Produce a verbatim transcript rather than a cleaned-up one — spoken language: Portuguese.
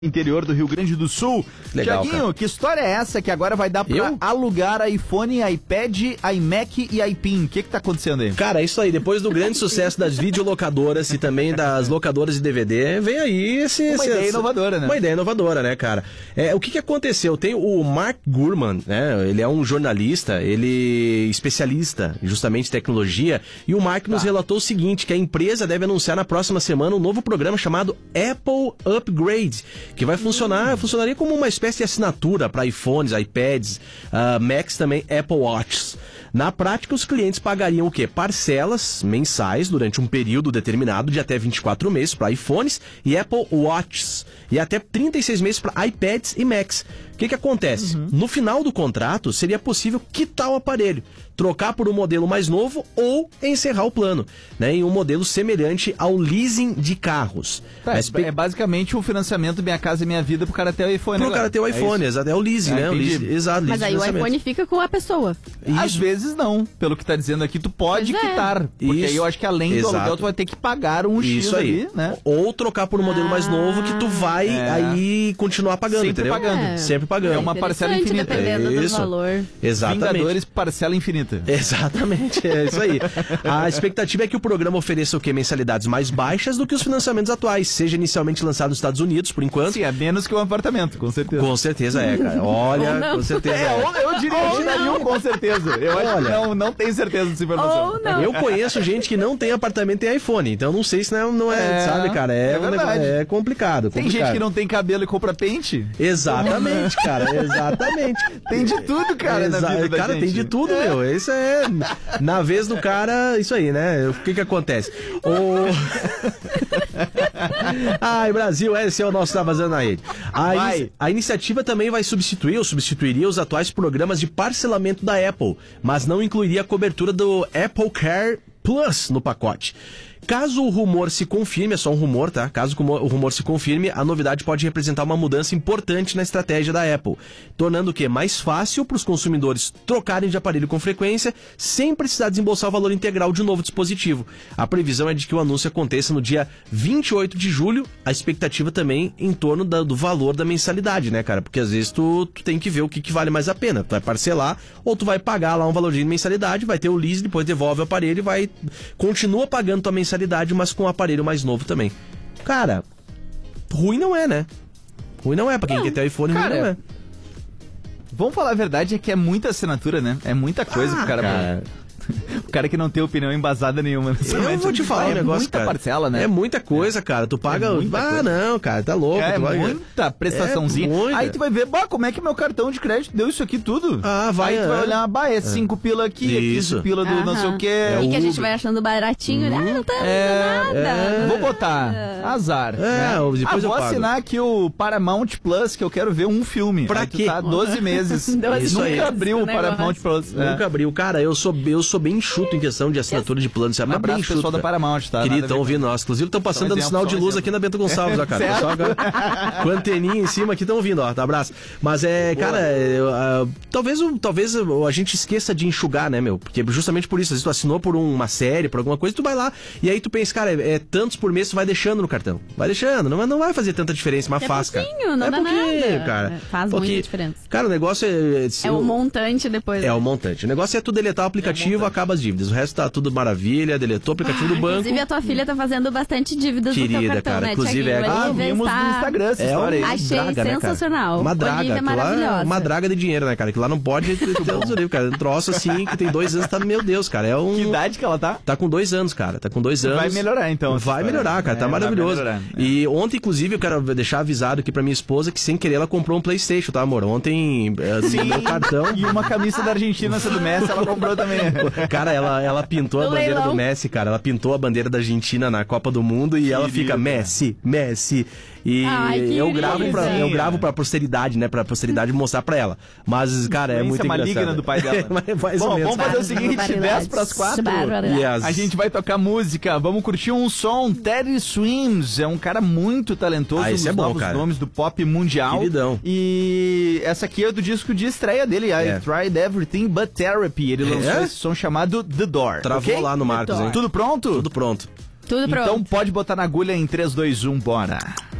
interior do Rio Grande do Sul. Legal, Tiaguinho, cara. que história é essa que agora vai dar pra Eu? alugar iPhone, iPad, iMac e iPin? O que que tá acontecendo aí? Cara, é isso aí. Depois do grande sucesso das videolocadoras e também das locadoras de D V D, vem aí esse... Uma esse, ideia esse, inovadora, né? Uma ideia inovadora, né, cara? É, o que que aconteceu? Tem o Mark Gurman, né? Ele é um jornalista, ele é especialista justamente em tecnologia, e o Mark nos Tá. relatou o seguinte, que a empresa deve anunciar na próxima semana um novo programa chamado Apple Upgrade, que vai funcionar, funcionaria como uma espécie de assinatura para iPhones, iPads, uh, Macs também, Apple Watches. Na prática, os clientes pagariam o quê? Parcelas mensais durante um período determinado de até vinte e quatro meses para iPhones e Apple Watches e até trinta e seis meses para iPads e Macs. O que que acontece? Uhum. No final do contrato, seria possível quitar o aparelho, trocar por um modelo mais novo ou encerrar o plano, né, em um modelo semelhante ao leasing de carros. Tá, Espe... É basicamente um financiamento Minha Casa e Minha Vida pro cara ter o iPhone. Pro agora. cara ter o iPhone, é exato, é o leasing, Ah, né? O entendi. leasing, exato, Mas aí o iPhone fica com a pessoa. Às vezes não. Pelo que tá dizendo aqui, tu pode Pois é. quitar. Porque Isso. aí eu acho que além Exato. do aluguel, tu vai ter que pagar um X Isso aí, ali, né? Ou trocar por um modelo mais novo que tu vai É. aí continuar pagando, Sempre entendeu? pagando. É. Sempre pagando. É uma parcela Interessante, infinita. dependendo do Isso. valor. Exatamente. Vingadores, parcela infinita. Exatamente, é isso aí. A expectativa é que o programa ofereça o quê? Mensalidades mais baixas do que os financiamentos atuais, seja inicialmente lançado nos Estados Unidos, por enquanto. Sim, é menos que um apartamento, com certeza. Com certeza é, cara. Olha, Ou não. com certeza É, é. ou eu diria eu tiraria um com certeza. Eu acho Olha. que não, não tenho certeza dessa informação. Ou não. Eu conheço gente que não tem apartamento e tem iPhone, então não sei se não, não é, É, sabe, cara, é, é um negócio- verdade. é complicado, Tem complicado. gente que não tem cabelo e compra pente? Exatamente, cara, exatamente. Tem de tudo, cara, na Exa- vida da Cara, gente. tem de tudo, meu. Isso é. Na vez do cara, isso aí, né? O que que acontece? O... Ai, Brasil, esse é o nosso Tá Vazando na Rede. A, Vai. ini- a iniciativa também vai substituir ou substituiria os atuais programas de parcelamento da Apple, mas não incluiria a cobertura do Apple Care Plus no pacote. Caso o rumor se confirme, é só um rumor, tá? Caso o rumor se confirme, a novidade pode representar uma mudança importante na estratégia da Apple, tornando o quê? Mais fácil para os consumidores trocarem de aparelho com frequência, sem precisar desembolsar o valor integral de um novo dispositivo. A previsão é de que o anúncio aconteça no dia vinte e oito de julho, a expectativa também em torno da, do valor da mensalidade, né, cara? Porque às vezes tu, tu tem que ver o que, que vale mais a pena. Tu vai parcelar ou tu vai pagar lá um valorzinho de mensalidade, vai ter o lease, depois devolve o aparelho e vai... Continua pagando tua mensalidade, mas com um aparelho mais novo também. Cara, ruim não é, né? Ruim não é, pra quem Não, quer ter iPhone, cara, ruim não é. Vamos falar a verdade, é que é muita assinatura, né? É muita coisa pro cara. cara. O cara que não tem opinião embasada nenhuma. Eu vou te falar um é negócio, muita cara. parcela, né? É muita coisa, cara. Tu paga... É muita ah, coisa. não, cara, tá louco. É tu vai... muita prestaçãozinha. É muita. Aí tu vai ver, bah, como é que meu cartão de crédito deu isso aqui tudo? Ah, vai, Aí tu vai é. olhar, bah, é cinco pila aqui, é Isso. quinze pila do não sei o Aham. quê. É E que a gente Uber. vai achando baratinho. Ah, não tá É, dando nada. é. Vou botar. Azar. É, né? depois ah, eu vou pago. assinar aqui o Paramount Plus, que eu quero ver um filme. Pra Aí tu quê? tá doze meses. doze Isso Nunca aí. abriu o Esse Paramount negócio. Plus. É. Nunca abriu. Cara, eu sou, eu sou bem enxuto em questão de assinatura de plano. Sabe? Um Mas bem abraço, enxuto, pessoal da cara. Paramount, tá? Querido, Nada a estão ver ouvindo nós. Inclusive, estão passando Só um dando sinal de exemplo, luz só um aqui na Bento Gonçalves, ó, cara. Certo. Pessoal agora, com a anteninha em cima aqui, estão ouvindo, ó. Tá, abraço. Mas é, Boa. cara, é, uh, talvez, o- talvez a gente esqueça de enxugar, né, meu? Porque justamente por isso, às vezes tu assinou por uma série, por alguma coisa, tu vai lá e aí tu pensa, cara, é, é tantos por mês, tu vai deixando no cartão. Vai deixando, não, não vai fazer tanta diferença, mas É faz, cara. pouquinho, não é dá pouquinho, nada. cara. É, faz Porque, muita diferença. Cara, o negócio é... se É eu- o montante depois. É o montante. O negócio é tu deletar o aplicativo, acaba as dívidas. O resto tá tudo maravilha, deletou o aplicativo do banco. Inclusive, a tua filha tá fazendo bastante dívidas no teu Querida, cartão, cara, né, inclusive, Thiaguinho? é- Ah, Olivia vimos está... no Instagram essa É história aí. uma Achei draga, né, cara? sensacional. Uma draga. Olivia é aquilo lá é maravilhosa. uma draga de dinheiro, né, cara? Que lá não pode ter Deus do livro, cara. Um troço assim, que tem dois anos, tá... Meu Deus, cara. É um... Que idade que ela tá? Tá com dois anos, cara. Tá com dois anos. Vai melhorar, então, essa Vai história. melhorar, cara. Tá É, vai maravilhoso. melhorar, é. E ontem, inclusive, eu quero deixar avisado aqui pra minha esposa que, sem querer, ela comprou um PlayStation, tá, amor? Ontem, é, Sim. no meu cartão... E uma camisa da Argentina, essa do Messi, ela comprou também. Cara, ela, ela pintou a Do bandeira leilão. do Messi, cara. Ela pintou a bandeira da Argentina na Copa do Mundo e ela fica linda. Messi, Messi. E Ai, que eu gravo pra, eu linda. gravo pra posteridade, né? Pra posteridade mostrar pra ela. Mas, cara, é muito Influência engraçado. maligna do pai dela. Mas mais Bom, ou menos. vamos fazer o seguinte, Barbaridades. dez pras quatro. Barbaridades. Yes. A gente vai tocar música, vamos curtir um som. Teddy Swims é um cara muito talentoso, Ah, um esse dos é bom, novos cara. nomes do pop mundial. Queridão. E essa aqui é do disco de estreia dele, I É. Tried Everything But Therapy. Ele lançou É? esse som chamado The Door. Travou ok? lá no Marcos, Door. hein? Tudo pronto? Tudo pronto. Tudo pronto. Então pode botar na agulha em três, dois, um, bora.